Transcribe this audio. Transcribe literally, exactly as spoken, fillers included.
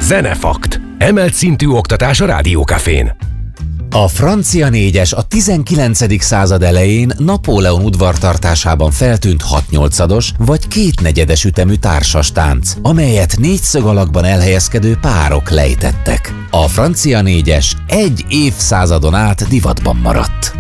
Zenefakt. Emelt szintű oktatás a Rádiókafén. A francia négyes a tizenkilencedik század elején Napóleon udvartartásában feltűnt hatnyolcados vagy kétnegyedes ütemű társas tánc, amelyet négyszög alakban elhelyezkedő párok lejtettek. A francia négyes egy évszázadon át divatban maradt.